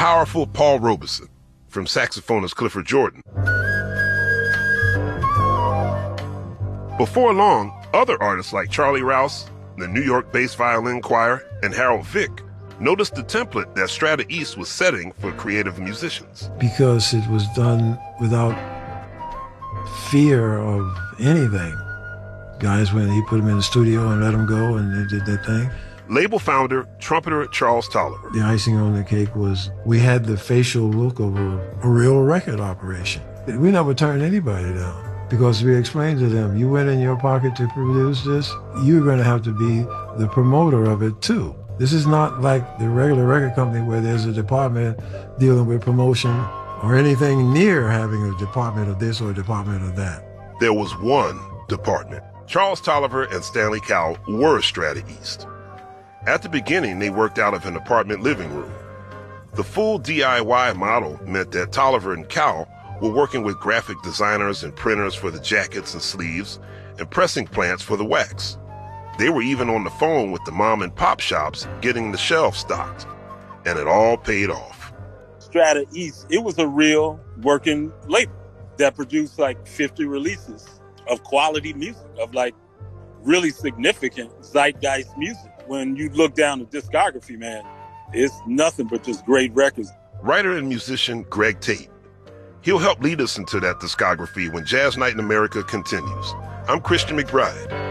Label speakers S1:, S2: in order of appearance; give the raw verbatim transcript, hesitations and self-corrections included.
S1: powerful Paul Robeson from saxophonist Clifford Jordan. Before long, other artists like Charlie Rouse, the New York Bass Violin Choir, and Harold Vick noticed the template that Strata East was setting for creative musicians.
S2: Because it was done without fear of anything. Guys, when he put them in the studio and let them go and they did their thing.
S1: Label founder, trumpeter Charles Tolliver.
S2: The icing on the cake was we had the facial look of a, a real record operation. We never turned anybody down because we explained to them, you went in your pocket to produce this, you're going to have to be the promoter of it too. This is not like the regular record company where there's a department dealing with promotion or anything near having a department of this or a department of that.
S1: There was one department. Charles Tolliver and Stanley Cowell were Strata East. At the beginning, they worked out of an apartment living room. The full D I Y model meant that Tolliver and Cowell were working with graphic designers and printers for the jackets and sleeves and pressing plants for the wax. They were even on the phone with the mom and pop shops getting the shelves stocked. And it all paid off.
S3: Strata East, it was a real working label that produced like fifty releases of quality music, of like really significant zeitgeist music. When you look down the discography, man, it's nothing but just great records.
S1: Writer and musician Greg Tate. He'll help lead us into that discography when Jazz Night in America continues. I'm Christian McBride.